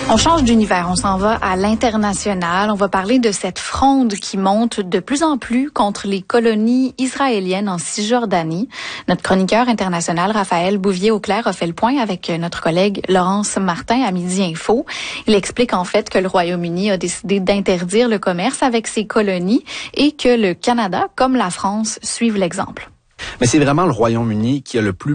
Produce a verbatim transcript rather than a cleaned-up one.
On change d'univers, on s'en va à l'international. On va parler de cette fronde qui monte de plus en plus contre les colonies israéliennes en Cisjordanie. Notre chroniqueur international, Raphaël Bouvier-Auclair, a fait le point avec notre collègue Laurence Martin à Midi Info. Il explique en fait que le Royaume-Uni a décidé d'interdire le commerce avec ces colonies et que le Canada, comme la France, suivent l'exemple. Mais c'est vraiment le Royaume-Uni qui a le plus